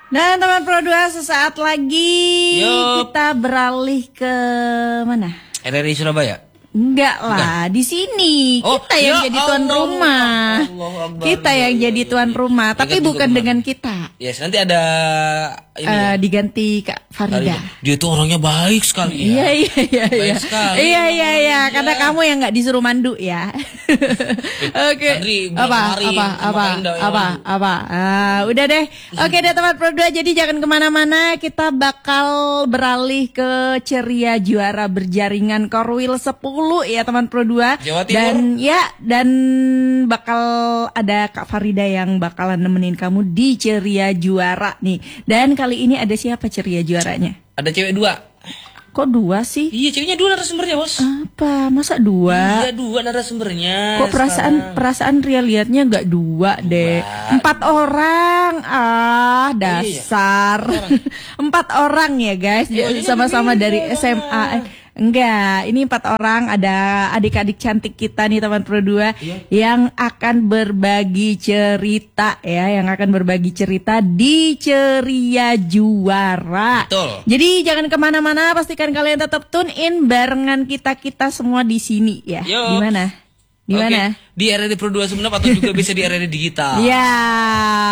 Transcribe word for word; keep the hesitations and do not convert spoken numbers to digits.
Dan teman Pro dua sesaat lagi Yup. kita beralih ke mana? R R I Surabaya. Enggak lah, di sini Oh, kita yang ya jadi tuan Allah, rumah. Allah Akbar. Kita yang Ya, jadi ya, tuan ya. rumah, Mereka tapi juga bukan kemarin. dengan kita. Yes, nanti ada ini. Eh, ya. diganti Kak Farida. Dia tuh orangnya baik sekali ya. Iya iya iya Baik iya. sekali Iya iya iya, ngomongnya. karena kamu yang nggak disuruh mandu ya. Oke. Andri, Apa kemarin apa sama apa Kak Indah yang apa mandu. apa. Ah, udah deh. Oke deh teman Pro dua, jadi jangan kemana-mana. Kita bakal beralih ke ceria juara berjaringan Korwil sepuluh ya teman Pro dua. Jawa Timur. Dan ya dan bakal ada Kak Farida yang bakalan nemenin kamu di ceria juara nih. Dan kali ini ada siapa ceria juaranya? Ada cewek dua. Kok dua sih? Iya, ceweknya dua narasumbernya, Bos. Apa? Masa dua? Iya, dua narasumbernya. Kok perasaan sekarang. perasaan Ria liatnya nggak dua deh? Empat orang. Ah, dasar. Empat orang ya guys. Ya, ini Sama-sama beda, dari Bang. S M A. Enggak, ini empat orang, ada adik-adik cantik kita nih teman Pro dua Iya. yang akan berbagi cerita ya, yang akan berbagi cerita di Ceria Juara. Betul. Jadi jangan kemana-mana, pastikan kalian tetap tune in barengan kita-kita semua di sini ya. Yup. Di mana? Di Oke, mana? Di R R I Pro dua Sumenep atau juga bisa di R R I Digital. Ya.